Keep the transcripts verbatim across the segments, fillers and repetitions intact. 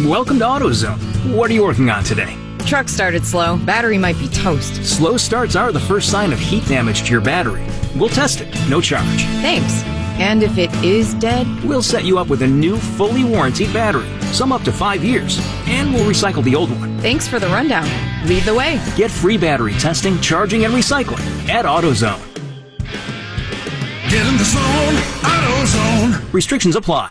Welcome to AutoZone. What are you working on today? Truck started slow. Battery might be toast. Slow starts are the first sign of heat damage to your battery. We'll test it, no charge. Thanks. And if it is dead? We'll set you up with a new, fully warranted battery, some up to five years, and we'll recycle the old one. Thanks for the rundown. Lead the way. Get free battery testing, charging, and recycling at AutoZone. Get in the zone, AutoZone. Restrictions apply.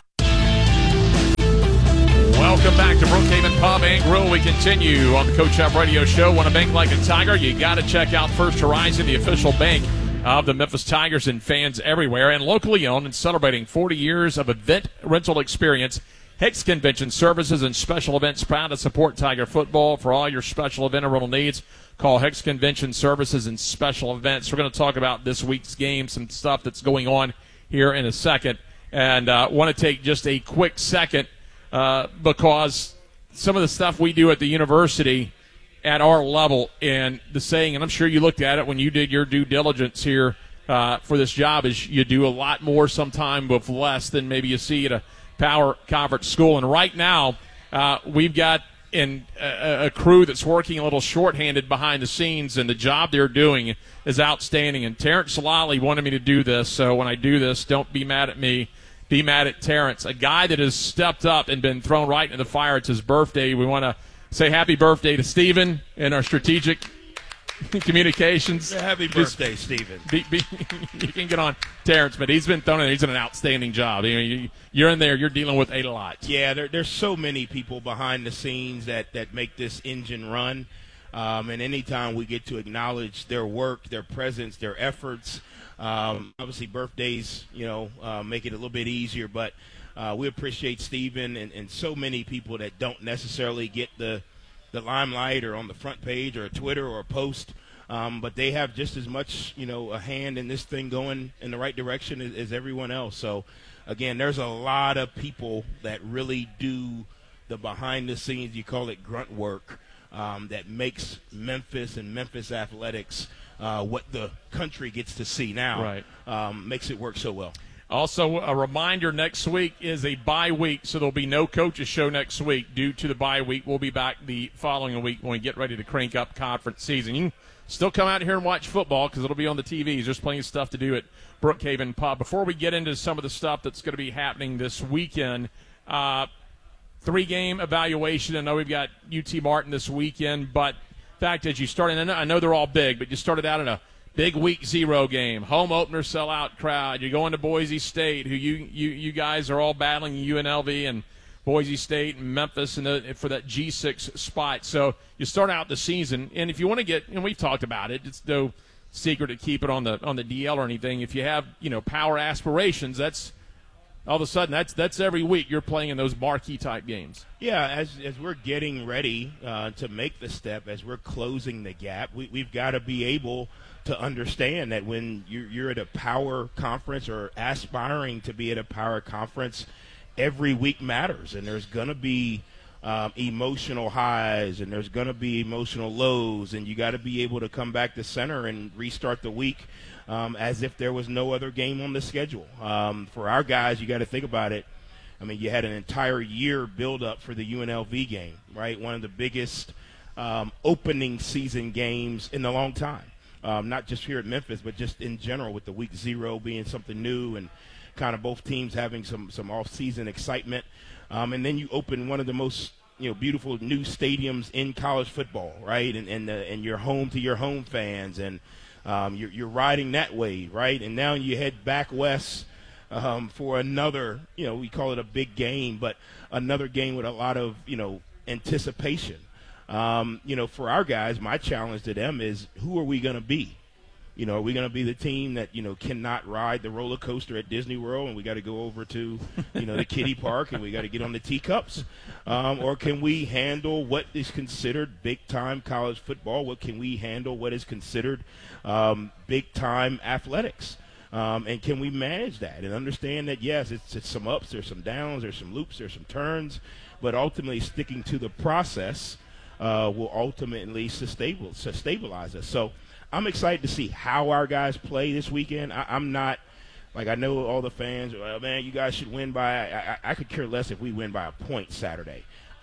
Welcome back to Brookhaven Pub and Grill. We continue on the Coach Up Radio Show. Want to bank like a Tiger? You got to check out First Horizon, the official bank of the Memphis Tigers, and fans everywhere. And locally owned and celebrating forty years of event rental experience. Hicks Convention Services and Special Events, proud to support Tiger football. For all your special event and rental needs, call Hicks Convention Services and Special Events. We're going to talk about this week's game, some stuff that's going on here in a second. And uh, want to take just a quick second uh, because some of the stuff we do at the university at our level, and the saying, and I'm sure you looked at it when you did your due diligence here uh, for this job, is you do a lot more sometime with less than maybe you see at a power conference school. And right now uh, we've got in a, a crew that's working a little shorthanded behind the scenes, and the job they're doing is outstanding. And Terrence Lally wanted me to do this, so when I do this, don't be mad at me. Be mad at Terrence, a guy that has stepped up and been thrown right into the fire. It's his birthday. We want to say happy birthday to Stephen in our strategic communications. Yeah, happy Just birthday, Stephen. Be, be, you can get on Terrence, but he's been thrown in. He's done an outstanding job. You know, you, you're in there. You're dealing with a lot. Yeah, there, there's so many people behind the scenes that, that make this engine run. Um, and anytime we get to acknowledge their work, their presence, their efforts, um, obviously birthdays, you know, uh, make it a little bit easier. But uh, we appreciate Stephen and, and so many people that don't necessarily get the the limelight or on the front page or a Twitter or a post, um, but they have just as much, you know, a hand in this thing going in the right direction as, as everyone else. So, again, there's a lot of people that really do the behind the scenes, you call it grunt work, um, that makes Memphis and Memphis athletics uh, what the country gets to see now. Right. Um, makes it work so well. Also, a reminder, next week is a bye week, so there'll be no coaches show next week due to the bye week. We'll be back the following week when we get ready to crank up conference season. You can still come out here and watch football because it'll be on the T Vs. There's plenty of stuff to do at Brookhaven Pub. Before we get into some of the stuff that's going to be happening this weekend, uh, three-game evaluation. I know we've got U T Martin this weekend, but the fact is you started, and I know they're all big, but you started out in a big week zero game, home opener sellout crowd. You're going to Boise State, who you you, you guys are all battling U N L V and Boise State and Memphis and the, for that G six spot. So you start out the season, and if you want to get, and we've talked about it, it's no secret to keep it on the on the D L or anything. If you have, you know, power aspirations, that's all of a sudden that's that's every week you're playing in those marquee type games. Yeah, as as we're getting ready uh, to make the step, as we're closing the gap, we, we've got to be able to understand that when you're, you're at a power conference or aspiring to be at a power conference, every week matters, and there's going to be um, emotional highs and there's going to be emotional lows, and you got to be able to come back to center and restart the week um, as if there was no other game on the schedule. Um, for our guys, you got to think about it. I mean, you had an entire year build up for the U N L V game, right? One of the biggest um, opening season games in a long time. Um, not just here at Memphis, but just in general with the week zero being something new and kind of both teams having some, some off-season excitement. Um, and then you open one of the most, you know, beautiful new stadiums in college football, right? And and, uh, and you're home to your home fans, and um, you're, you're riding that wave, right? And now you head back west um, for another, you know, we call it a big game, but another game with a lot of, you know, anticipation. Um, you know, for our guys, my challenge to them is, who are we going to be? You know, are we going to be the team that, you know, cannot ride the roller coaster at Disney World and we got to go over to, you know, the kiddie park and we got to get on the teacups? Um, or can we handle what is considered big-time college football? What can we handle what is considered um, big-time athletics? Um, and can we manage that and understand that, yes, it's, it's some ups, there's some downs, there's some loops, there's some turns, but ultimately sticking to the process Uh, will ultimately stabilize us. So I'm excited to see how our guys play this weekend. I, I'm not, like, I know all the fans, well, man, you guys should win by, I, I, I could care less if we win by a point Saturday.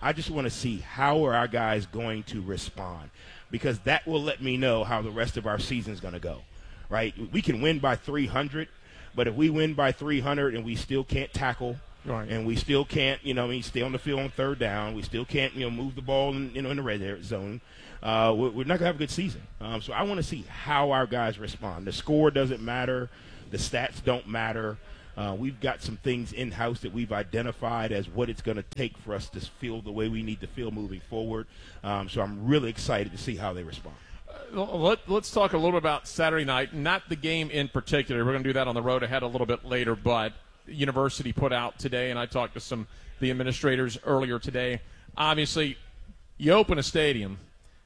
I just want to see how are our guys going to respond, because that will let me know how the rest of our season is going to go, right? We can win by three hundred, but if we win by three hundred and we still can't tackle, right, and we still can't, you know, I mean, stay on the field on third down, we still can't, you know, move the ball in, you know, in the red zone, uh, we're, we're not going to have a good season. Um, so I want to see how our guys respond. The score doesn't matter. The stats don't matter. Uh, we've got some things in-house that we've identified as what it's going to take for us to feel the way we need to feel moving forward. Um, so I'm really excited to see how they respond. Uh, let, let's talk a little bit about Saturday night, not the game in particular. We're going to do that on the road ahead a little bit later, but University put out today, and I talked to some the administrators earlier today. Obviously, you open a stadium,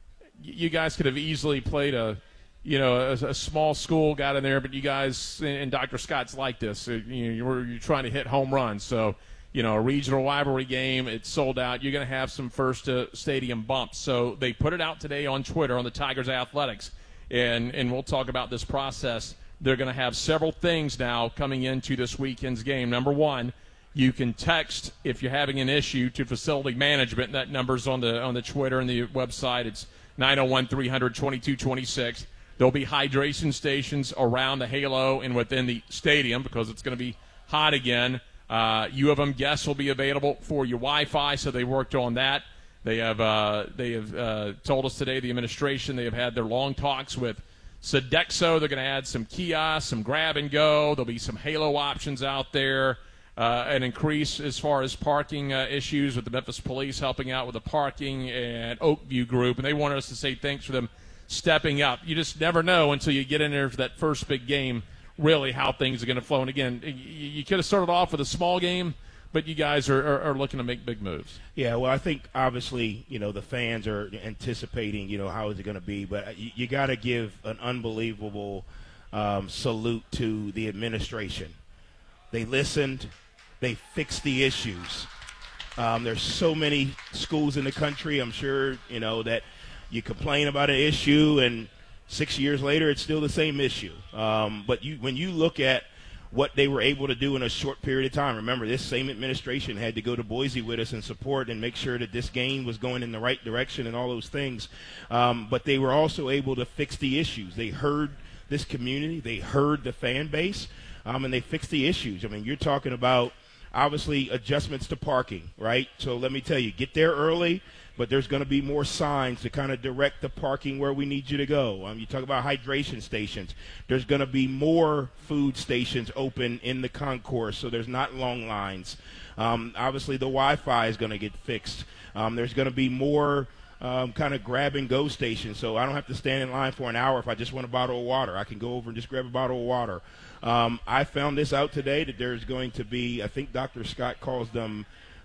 you guys could have easily played a – you know, a, a small school got in there, but you guys, and Doctor Scott's like this, you know, you're, you're trying to hit home runs. So, you know, a regional rivalry game, it's sold out. You're going to have some first uh, stadium bumps. So they put it out today on Twitter on the Tigers Athletics, and, and we'll talk about this process. They're going to have several things now coming into this weekend's game. Number one, you can text if you're having an issue to facility management. That number's on the on the Twitter and the website. It's nine oh one, three hundred, twenty-two twenty-six. There'll be hydration stations around the Halo and within the stadium because it's going to be hot again. Uh, U of M guests will be available for your Wi-Fi, so they worked on that. They have uh, they have uh, told us today, the administration, they have had their long talks with Sodexo. They're going to add some kiosks, some grab and go. There'll be some Halo options out there. Uh, an increase as far as parking uh, issues with the Memphis Police helping out with the parking and Oakview Group, and they wanted us to say thanks for them stepping up. You just never know until you get in there for that first big game, really how things are going to flow. And again, you, you could have started off with a small game, but you guys are, are, are looking to make big moves. Yeah, well, I think obviously, you know, the fans are anticipating, you know, how is it going to be. But you, you got to give an unbelievable um, salute to the administration. They listened. They fixed the issues. Um, there's so many schools in the country, I'm sure, you know, that – you complain about an issue, and six years later, it's still the same issue. Um, but you, when you look at what they were able to do in a short period of time, remember, this same administration had to go to Boise with us and support and make sure that this game was going in the right direction and all those things. Um, but they were also able to fix the issues. They heard this community. They heard the fan base, um, and they fixed the issues. I mean, you're talking about, obviously, adjustments to parking, right? So let me tell you, get there early. But there's going to be more signs to kind of direct the parking where we need you to go. Um, you talk about hydration stations. There's going to be more food stations open in the concourse, so there's not long lines. Um, obviously, the Wi-Fi is going to get fixed. Um, there's going to be more um, kind of grab-and-go stations, so I don't have to stand in line for an hour if I just want a bottle of water. I can go over and just grab a bottle of water. Um, I found this out today that there's going to be, I think Doctor Scott calls them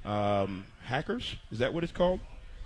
um, hackers. Is that what it's called?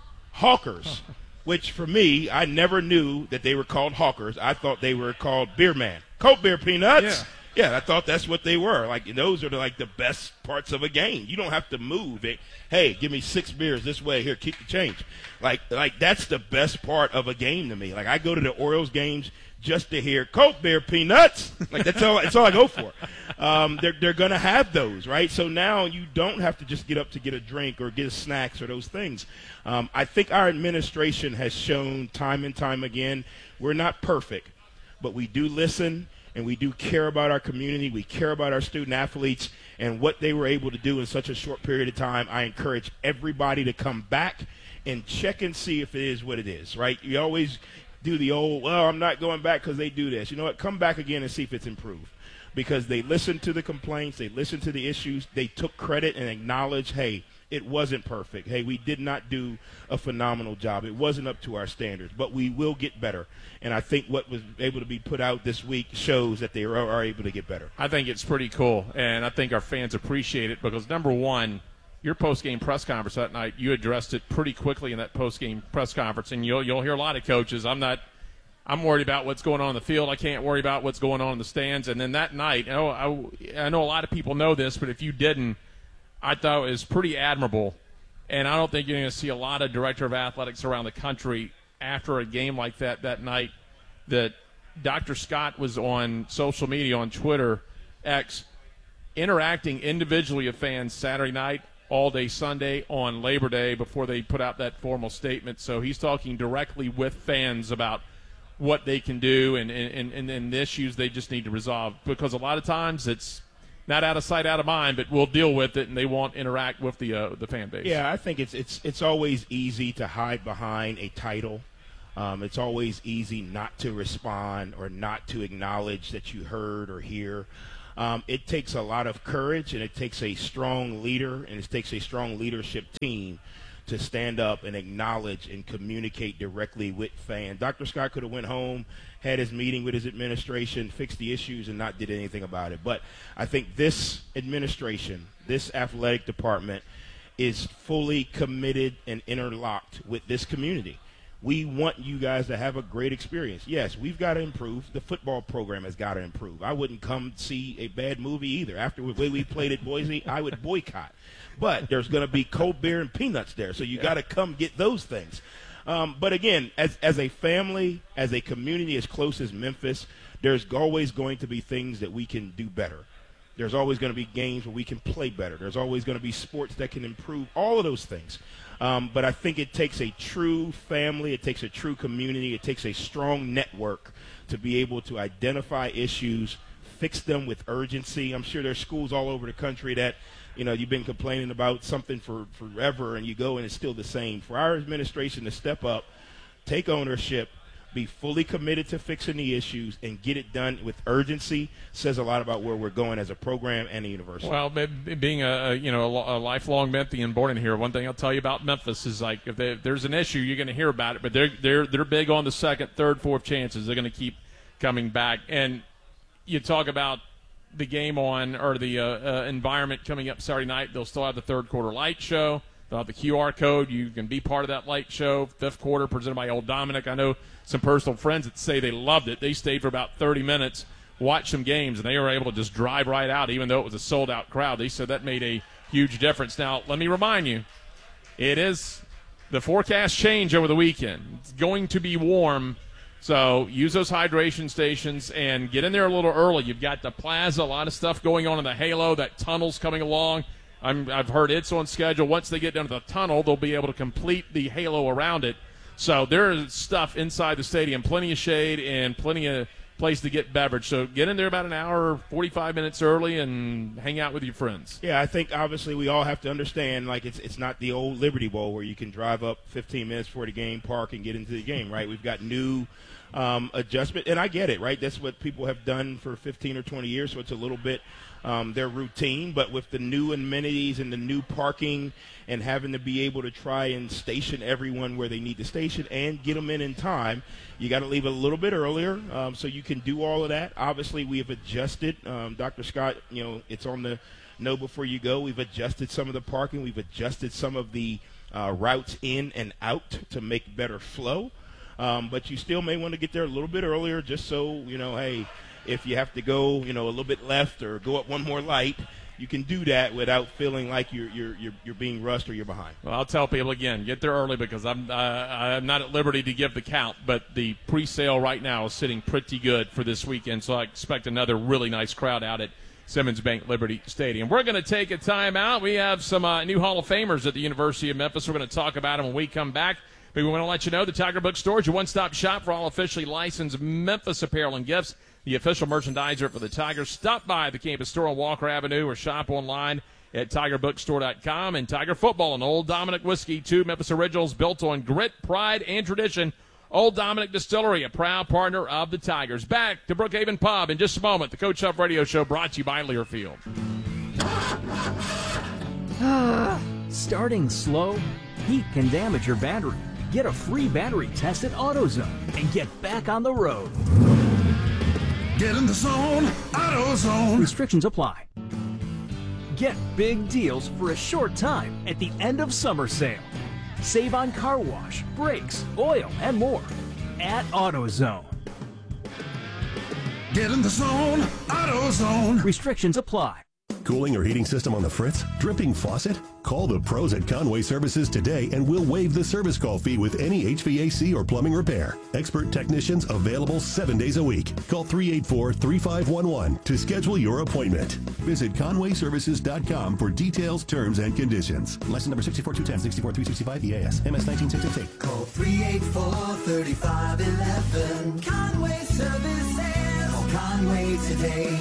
Hawkers, which for me, I never knew that they were called hawkers. I thought they were called beer man. Cold beer peanuts. Yeah. yeah, I thought that's what they were. Like, those are the, like the best parts of a game. You don't have to move it. Hey, give me six beers this way. Here, keep the change. Like, like that's the best part of a game to me. Like, I go to the Orioles games just to hear Coke beer peanuts. Like, that's all, that's all I go for. Um, they're they're going to have those, right? So now you don't have to just get up to get a drink or get snacks or those things. Um, I think our administration has shown time and time again we're not perfect, but we do listen and we do care about our community. We care about our student athletes and what they were able to do in such a short period of time. I encourage everybody to come back and check and see if it is what it is, right? You always do the old, well, I'm not going back because they do this. You know what? Come back again and see if it's improved. Because they listened to the complaints, they listened to the issues, they took credit and acknowledged, hey, it wasn't perfect. Hey, we did not do a phenomenal job. It wasn't up to our standards, but we will get better. And I think what was able to be put out this week shows that they are, are able to get better. I think it's pretty cool, and I think our fans appreciate it because, number one, your post-game press conference that night, you addressed it pretty quickly in that post-game press conference, and you'll you'll hear a lot of coaches. I'm not I'm worried about what's going on in the field. I can't worry about what's going on in the stands. And then that night, you know, I, I know a lot of people know this, but if you didn't, I thought it was pretty admirable. And I don't think you're going to see a lot of director of athletics around the country after a game like that that night that Doctor Scott was on social media, on Twitter, X, interacting individually with fans Saturday night all day Sunday on Labor Day before they put out that formal statement. So he's talking directly with fans about what they can do and, and, and, and the issues they just need to resolve, because a lot of times it's not out of sight, out of mind, but we'll deal with it, and they won't interact with the uh, the fan base. Yeah, I think it's it's it's always easy to hide behind a title. Um, it's always easy not to respond or not to acknowledge that you heard or hear. Um, it takes a lot of courage, and it takes a strong leader, and it takes a strong leadership team to stand up and acknowledge and communicate directly with fans. Doctor Scott could have went home, had his meeting with his administration, fixed the issues, and not did anything about it. But I think this administration, this athletic department, is fully committed and interlocked with this community. We want you guys to have a great experience. Yes, we've got to improve. The football program has got to improve. I wouldn't come see a bad movie either. After the way we played at Boise, I would boycott. But there's going to be cold beer and peanuts there, so you got to come get those things. Um, but again, as as a family, as a community as close as Memphis, there's always going to be things that we can do better. There's always going to be games where we can play better. There's always going to be sports that can improve, all of those things. Um, but I think it takes a true family, it takes a true community, it takes a strong network to be able to identify issues, fix them with urgency. I'm sure there's schools all over the country that, you know, you've been complaining about something for forever, and you go and it's still the same. For our administration to step up, take ownership, be fully committed to fixing the issues, and get it done with urgency says a lot about where we're going as a program and a university. Well, being a you know a lifelong Memphian born in here, one thing I'll tell you about Memphis is, like, if, they, if there's an issue, you're going to hear about it. But they're they're they're big on the second, third, fourth chances. They're going to keep coming back. And you talk about the game on or the uh, uh, environment coming up Saturday night. They'll still have the third quarter light show. They'll have the Q R code. You can be part of that light show. Fifth quarter presented by Old Dominic. I know some personal friends that say they loved it. They stayed for about thirty minutes, watched some games, and they were able to just drive right out, even though it was a sold-out crowd. They said that made a huge difference. Now, let me remind you, it is the forecast change over the weekend. It's going to be warm, so use those hydration stations and get in there a little early. You've got the plaza, a lot of stuff going on in the Halo. That tunnel's coming along. I'm, I've heard it's on schedule. Once they get down to the tunnel, they'll be able to complete the halo around it. So there is stuff inside the stadium, plenty of shade and plenty of place to get beverage. So get in there about an hour, forty-five minutes early, and hang out with your friends. Yeah, I think obviously we all have to understand, like, it's it's not the old Liberty Bowl where you can drive up fifteen minutes before the game, park, and get into the game, right? We've got new um, adjustment, and I get it, right? That's what people have done for fifteen or twenty years, so it's a little bit um, their routine. But with the new amenities and the new parking and having to be able to try and station everyone where they need to station and get them in in time, you got to leave a little bit earlier um, so you can do all of that. Obviously, we have adjusted. Um, Doctor Scott, you know, it's on the know before you go. We've adjusted some of the parking. We've adjusted some of the uh, routes in and out to make better flow. Um, but you still may want to get there a little bit earlier just so, you know, hey, if you have to go, you know, a little bit left or go up one more light, you can do that without feeling like you're you're you're, you're being rushed or you're behind. Well, I'll tell people again, get there early because I'm uh, I'm not at liberty to give the count, but the pre-sale right now is sitting pretty good for this weekend, so I expect another really nice crowd out at Simmons Bank Liberty Stadium. We're going to take a timeout. We have some uh, new Hall of Famers at the University of Memphis. We're going to talk about them when we come back. But we want to let you know the Tiger Bookstore is your one-stop shop for all officially licensed Memphis apparel and gifts. The official merchandiser for the Tigers. Stop by the campus store on Walker Avenue or shop online at tiger bookstore dot com. And Tiger Football and Old Dominic Whiskey, two Memphis originals built on grit, pride, and tradition. Old Dominic Distillery, a proud partner of the Tigers. Back to Brookhaven Pub in just a moment. The Coach Huff Radio Show brought to you by Learfield. Starting slow? Heat can damage your battery. Get a free battery test at AutoZone and get back on the road. Get in the zone, AutoZone. Restrictions apply. Get big deals for a short time at the end of summer sale. Save on car wash, brakes, oil, and more at AutoZone. Get in the zone, AutoZone. Restrictions apply. cooling or heating system on the fritz? Dripping faucet? Call the pros at Conway Services today and we'll waive the service call fee with any H V A C or plumbing repair. Expert technicians available seven days a week. Call three eight four, three five one one to schedule your appointment. Visit conway services dot com for details, terms, and conditions. License number six four two one zero, six four three six five E A S, M S nineteen six six eight. Call three eight four, three five one one. Conway Services. Call Conway today.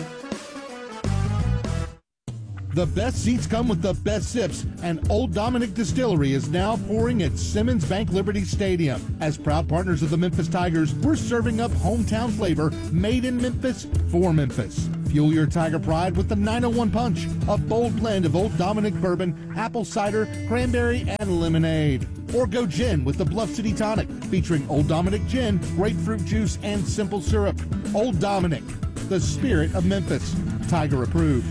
The best seats come with the best sips, and Old Dominick Distillery is now pouring at Simmons Bank Liberty Stadium. As proud partners of the Memphis Tigers, we're serving up hometown flavor made in Memphis for Memphis. Fuel your Tiger pride with the nine oh one Punch, a bold blend of Old Dominick bourbon, apple cider, cranberry, and lemonade. Or go gin with the Bluff City Tonic, featuring Old Dominick gin, grapefruit juice, and simple syrup. Old Dominick, the spirit of Memphis. Tiger approved.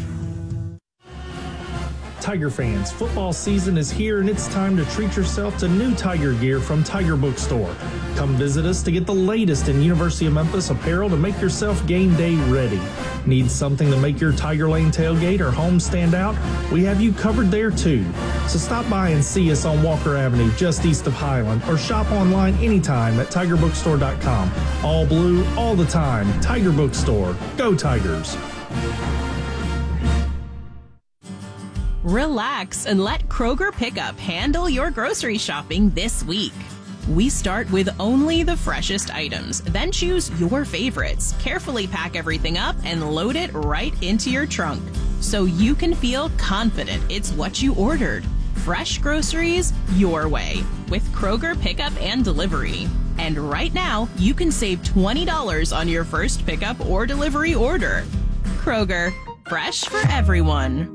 Tiger fans, football season is here and it's time to treat yourself to new Tiger gear from Tiger Bookstore. Come visit us to get the latest in University of Memphis apparel to make yourself game day ready. Need something to make your Tiger Lane tailgate or home stand out? We have you covered there too. So stop by and see us on Walker Avenue just east of Highland, or shop online anytime at tiger bookstore dot com. All blue, all the time. Tiger Bookstore. Go Tigers. Relax and let Kroger Pickup handle your grocery shopping this week. We start with only the freshest items, then choose your favorites, carefully pack everything up, and load it right into your trunk so you can feel confident it's what you ordered. Fresh groceries your way with Kroger Pickup and Delivery. And right now, you can save twenty dollars on your first pickup or delivery order. Kroger, fresh for everyone.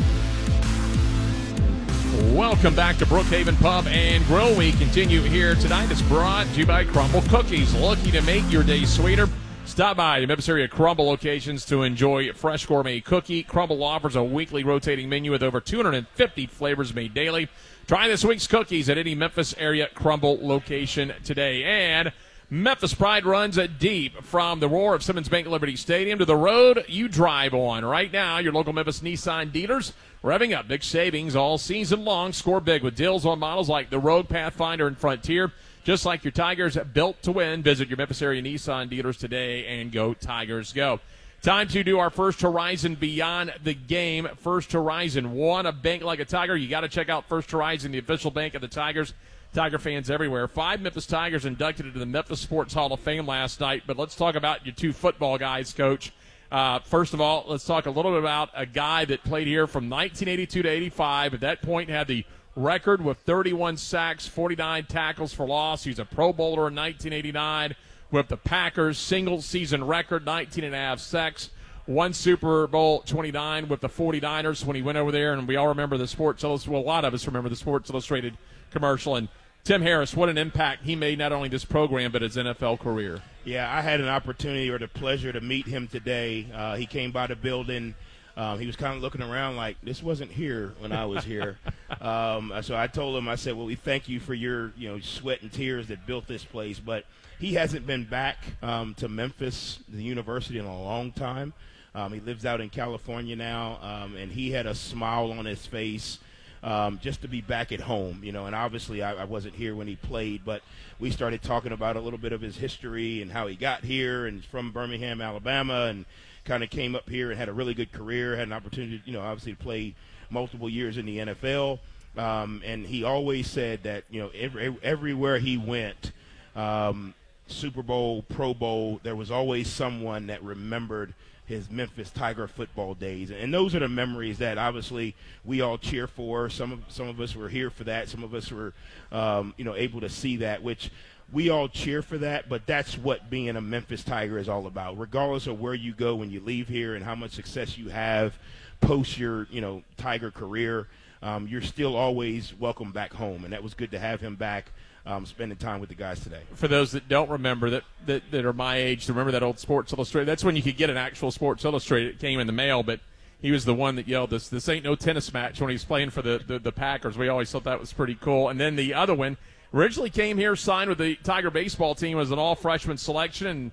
Welcome back to Brookhaven Pub and Grill. We continue here tonight. It's brought to you by Crumble Cookies. Looking to make your day sweeter? Stop by the Memphis area Crumble locations to enjoy fresh gourmet cookie. Crumble offers a weekly rotating menu with over two hundred fifty flavors made daily. Try this week's cookies at any Memphis area Crumble location today. And Memphis Pride runs deep from the roar of Simmons Bank Liberty Stadium to the road you drive on. Right now, your local Memphis Nissan dealers revving up big savings all season long. Score big with deals on models like the Rogue, Pathfinder, and Frontier. Just like your Tigers, built to win. Visit your Memphis area Nissan dealers today and go Tigers go. Time to do our First Horizon Beyond the Game. First Horizon, want a bank like a Tiger? You got to check out First Horizon, the official bank of the Tigers. Tiger fans everywhere. Five Memphis Tigers inducted into the Memphis Sports Hall of Fame last night. But let's talk about your two football guys, Coach. Uh, first of all, let's talk a little bit about a guy that played here from nineteen eighty-two to eighty-five. At that point, had the record with thirty-one sacks, forty-nine tackles for loss. He's a Pro Bowler in nineteen eighty-nine with the Packers. Single-season record, nineteen and a half sacks. Won Super Bowl twenty-nine with the forty-niners when he went over there. And we all remember the Sports Illustrated, well, a lot of us remember the Sports Illustrated commercial. And Tim Harris, what an impact he made not only this program but his N F L career. Yeah, I had an opportunity or the pleasure to meet him today. Uh, he came by the building. Um, he was kind of looking around like, this wasn't here when I was here. um, so I told him, I said, well, we thank you for your you know sweat and tears that built this place. But he hasn't been back um, to Memphis, the university, in a long time. Um, he lives out in California now, um, and he had a smile on his face. Um, just to be back at home, you know, and obviously I, I wasn't here when he played, but we started talking about a little bit of his history and how he got here, and he's from Birmingham, Alabama, and kind of came up here and had a really good career, had an opportunity, you know, obviously to play multiple years in the N F L, um, and he always said that, you know, every, everywhere he went, um, Super Bowl, Pro Bowl, there was always someone that remembered his Memphis Tiger football days. And those are the memories that obviously we all cheer for. Some of some of us were here for that. Some of us were, um, you know, able to see that, which we all cheer for that. But that's what being a Memphis Tiger is all about. Regardless of where you go when you leave here and how much success you have post your, you know, Tiger career, um, you're still always welcome back home. And that was good to have him back. Um, spending time with the guys today. For those that don't remember, that, that, that are my age, to remember that old Sports Illustrated, that's when you could get an actual Sports Illustrated. It came in the mail, but he was the one that yelled, this this ain't no tennis match, when he was playing for the, the, the Packers. We always thought that was pretty cool. And then the other one originally came here, signed with the Tiger baseball team as an all-freshman selection, and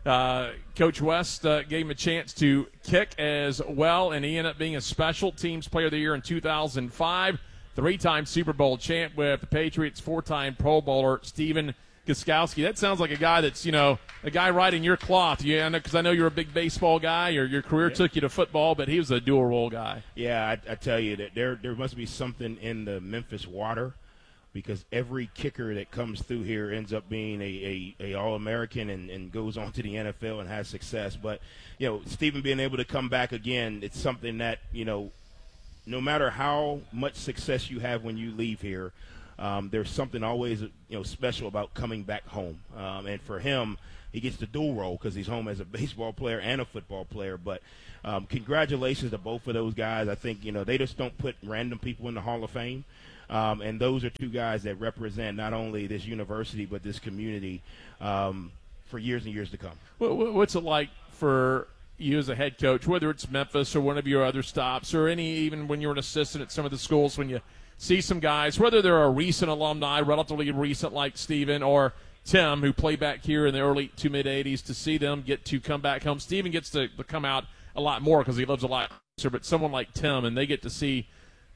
Uh, Coach West uh, gave him a chance to kick as well, and he ended up being a special teams player of the year in two thousand five, three-time Super Bowl champ with the Patriots, four-time Pro Bowler Stephen Gostkowski. That sounds like a guy that's, you know, a guy right in your cloth. Yeah, because I know you're a big baseball guy. Your your career yeah. took you to football, but he was a dual-role guy. Yeah, I, I tell you that there there must be something in the Memphis water, because every kicker that comes through here ends up being a, a, a All-American and, and goes on to the N F L and has success. But, you know, Stephen being able to come back again, it's something that, you know, no matter how much success you have when you leave here, um, there's something always, you know, special about coming back home. Um, and for him, he gets the dual role because he's home as a baseball player and a football player. But um, congratulations to both of those guys. I think, you know, they just don't put random people in the Hall of Fame. Um, and those are two guys that represent not only this university but this community um, for years and years to come. What's it like for you as a head coach, whether it's Memphis or one of your other stops, or any even when you're an assistant at some of the schools, when you see some guys, whether they're a recent alumni, relatively recent like Stephen or Tim, who played back here in the early to mid-eighties, to see them get to come back home. Stephen gets to, to come out a lot more because he lives a lot closer, but someone like Tim, and they get to see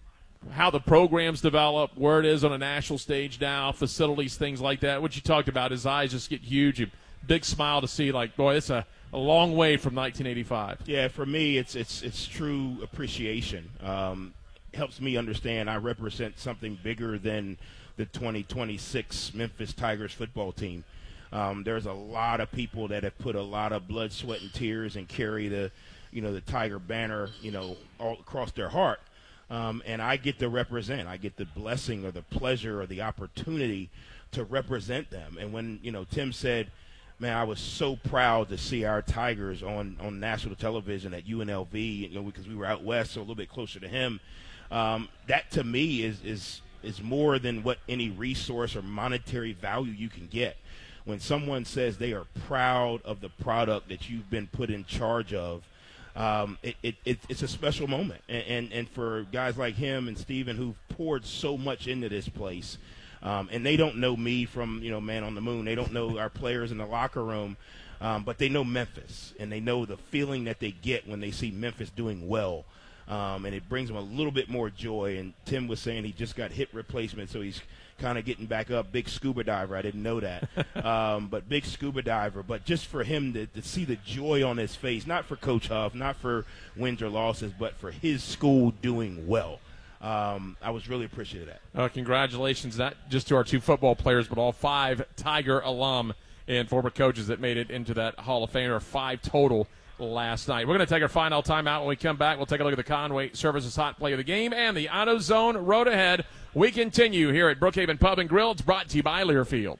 how the programs develop, where it is on a national stage now, facilities, things like that. What you talked about, his eyes just get huge. A big smile to see, like, boy, it's a, a long way from nineteen eighty-five. Yeah, for me, it's it's it's true appreciation. Um, helps me understand I represent something bigger than the twenty twenty-six Memphis Tigers football team. Um, there's a lot of people that have put a lot of blood, sweat, and tears and carry the, you know, the Tiger banner, you know, all across their heart. Um, and I get to represent. I get the blessing or the pleasure or the opportunity to represent them. And when, you know, Tim said, man, I was so proud to see our Tigers on, on national television at U N L V, you know, because we were out west, so a little bit closer to him. Um, that, to me, is, is, is more than what any resource or monetary value you can get. When someone says they are proud of the product that you've been put in charge of, Um, it, it, it, it's a special moment, and, and, and for guys like him and Stephen who've poured so much into this place, um, and they don't know me from, you know, Man on the Moon. They don't know our players in the locker room, um, but they know Memphis, and they know the feeling that they get when they see Memphis doing well, um, and it brings them a little bit more joy. And Tim was saying he just got hip replacement, so he's kind of getting back up. Big scuba diver. I didn't know that. um, but big scuba diver. But just for him to, to see the joy on his face, not for Coach Huff, not for wins or losses, but for his school doing well. Um, I was really appreciative of that. Uh, congratulations, not just to our two football players, but all five Tiger alum and former coaches that made it into that Hall of Fame, or five total last night. We're going to take our final timeout. When we come back, we'll take a look at the Conway Services Hot Play of the Game and the AutoZone Road Ahead. We continue here at Brookhaven Pub and Grill. It's brought to you by Learfield.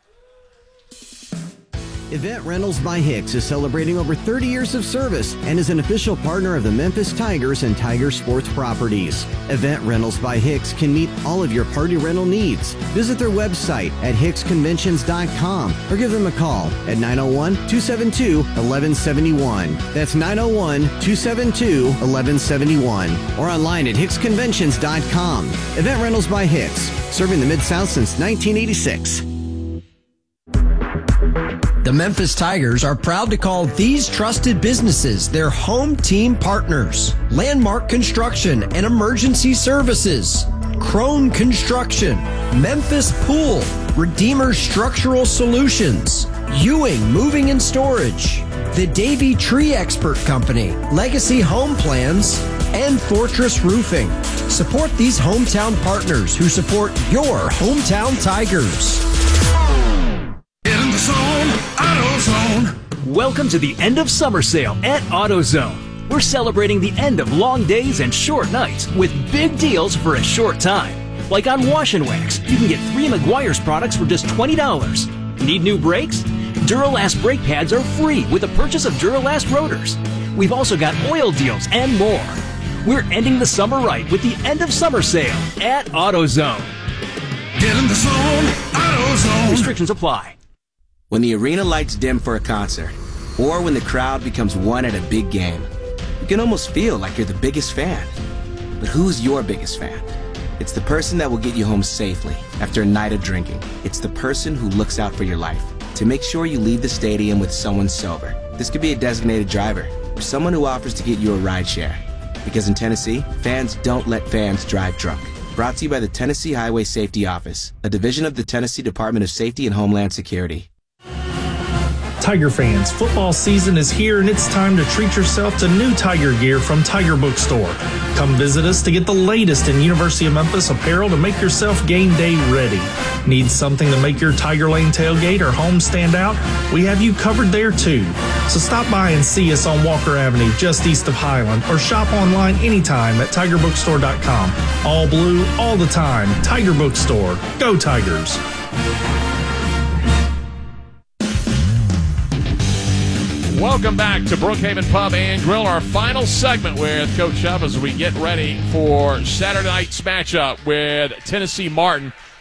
Event Rentals by Hicks is celebrating over thirty years of service and is an official partner of the Memphis Tigers and Tiger Sports Properties. Event Rentals by Hicks can meet all of your party rental needs. Visit their website at hicks conventions dot com or give them a call at nine oh one, two seven two, one one seven one. That's nine oh one, two seven two, one one seven one. Or online at hicks conventions dot com. Event Rentals by Hicks, serving the Mid-South since nineteen eighty-six. The Memphis Tigers are proud to call these trusted businesses their home team partners. Landmark Construction and Emergency Services, Crone Construction, Memphis Pool, Redeemer Structural Solutions, Ewing Moving and Storage, the Davy Tree Expert Company, Legacy Home Plans, and Fortress Roofing. Support these hometown partners who support your hometown Tigers. Get in the zone, AutoZone. Welcome to the end of summer sale at AutoZone. We're celebrating the end of long days and short nights with big deals for a short time. Like on Wash and Wax, you can get three Meguiar's products for just twenty dollars. Need new brakes? Duralast brake pads are free with the purchase of Duralast rotors. We've also got oil deals and more. We're ending the summer right with the end of summer sale at AutoZone. Get in the zone, AutoZone. Restrictions apply. When the arena lights dim for a concert, or when the crowd becomes one at a big game, you can almost feel like you're the biggest fan. But who's your biggest fan? It's the person that will get you home safely after a night of drinking. It's the person who looks out for your life. to make sure you leave the stadium with someone sober. This could be a designated driver or someone who offers to get you a ride share. Because in Tennessee, fans don't let fans drive drunk. Brought to you by the Tennessee Highway Safety Office, a division of the Tennessee Department of Safety and Homeland Security. Tiger fans, football season is here and it's time to treat yourself to new Tiger gear from Tiger Bookstore. Come visit us to get the latest in University of Memphis apparel to make yourself game day ready. Need something to make your Tiger Lane tailgate or home stand out? We have you covered there too. So stop by and see us on Walker Avenue just east of Highland or shop online anytime at tiger bookstore dot com. All blue, all the time. Tiger Bookstore. Go Tigers. Welcome back to Brookhaven Pub and Grill, our final segment with Coach Huff as we get ready for Saturday night's matchup with Tennessee Martin.